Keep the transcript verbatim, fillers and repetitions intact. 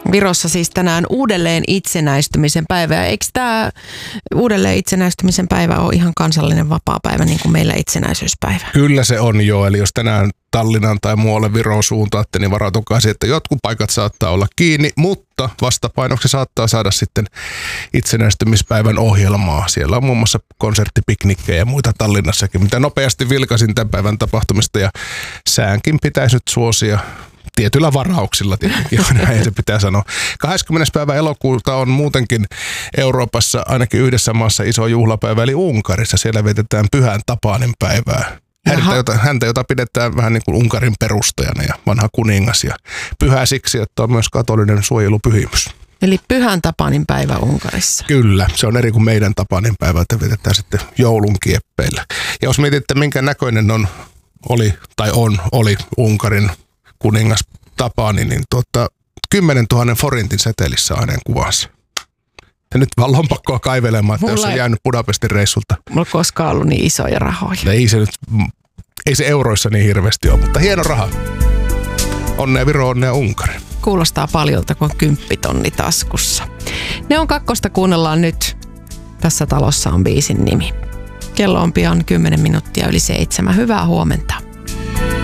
Virossa siis tänään uudelleen itsenäistymisen päivä. Ja eikö tämä uudelleen itsenäistymisen päivä ole ihan kansallinen vapaapäivä, niin kuin meillä itsenäisyyspäivä? Kyllä se on jo, eli jos tänään Tallinnan tai muualle Viroon suuntaatte, niin varautukaa siihen, että jotkut paikat saattaa olla kiinni, mutta vastapainoksi saattaa saada sitten itsenäistymispäivän ohjelmaa. Siellä on muun muassa konserttipiknikkejä ja muita Tallinnassakin, mitä nopeasti vilkasin tämän päivän tapahtumista, ja säänkin pitäisi nyt suosia tietyillä varauksilla, tietenkin, näin se pitää sanoa. kahdeskymmenes päivä elokuuta on muutenkin Euroopassa ainakin yhdessä maassa iso juhlapäivä, eli Unkarissa. Siellä vietetään Pyhän Tapanin päivää. Häntä jota, häntä, jota pidetään vähän niin kuin Unkarin perustajana ja vanha kuningas. Ja pyhä siksi, että on myös katolinen suojelupyhimys. Eli Pyhän Tapanin päivä Unkarissa. Kyllä, se on eri kuin meidän Tapanin päivä, että vietetään sitten joulun kieppeillä. Ja jos mietitte, minkä näköinen on, oli tai on, oli Unkarin kuningas Tapani, niin tuota, kymmenen tuhannen forintin setelissä on hänen kuvansa. Ja nyt vaan lompakkoa kaivelemaan, että mulla jos on jäänyt Budapestin reissulta. Mulla ei koskaan ollut niin isoja rahoja. Ei se nyt, ei se euroissa niin hirveästi ole, mutta hieno raha. Onnea Viro, onnea Unkari. Kuulostaa paljolta, kun on kymppitonni taskussa. Ne on kakkosta, kuunnellaan nyt. Tässä talossa on biisin nimi. Kello on pian kymmenen minuuttia yli seitsemän. Hyvää huomenta.